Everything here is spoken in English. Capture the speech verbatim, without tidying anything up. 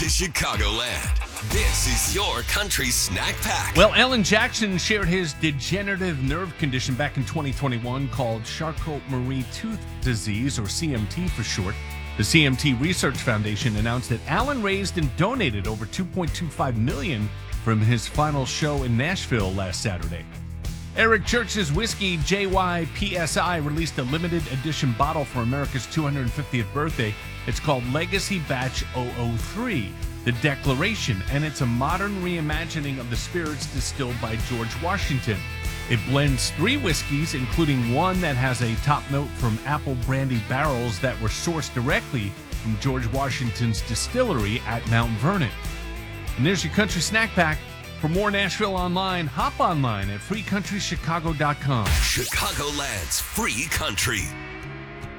to Chicagoland. This is your country snack pack. Well, Alan Jackson shared his degenerative nerve condition back in twenty twenty-one called Charcot-Marie Tooth Disease, or C M T for short. The C M T Research Foundation announced that Alan raised and donated over two point two five million dollars from his final show in Nashville last Saturday. Eric Church's whiskey J Y P S I released a limited edition bottle for America's two hundred fiftieth birthday. It's called Legacy Batch zero zero three, The Declaration, and it's a modern reimagining of the spirits distilled by George Washington. It blends three whiskeys, including one that has a top note from apple brandy barrels that were sourced directly from George Washington's distillery at Mount Vernon. And there's your country snack pack. For more Nashville online, hop online at free country chicago dot com. Chicagoland's free country.